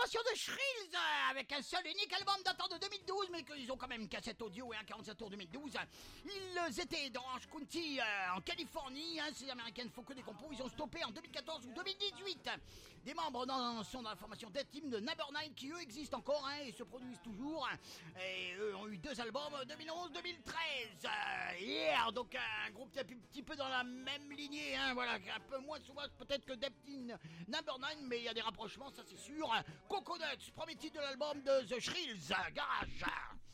formation de Shrills, avec un seul unique album datant de 2012, mais qu'ils ont quand même une cassette audio et un 47 tours 2012. Ils étaient dans Orange County, en Californie, ces Américains ne font que des compos, ils ont stoppé en 2014 ou 2018. Des membres sont dans la formation Death Team de Number 9, qui eux existent encore, et se produisent toujours, et eux ont eu 2 albums, 2011-2013. Yeah, donc un groupe un petit peu dans la même lignée, voilà, un peu moins souvent peut-être que Death Team Number 9, mais il y a des rapprochements, ça c'est sûr. Coconuts, premier titre de l'album de The Shrills, Garage.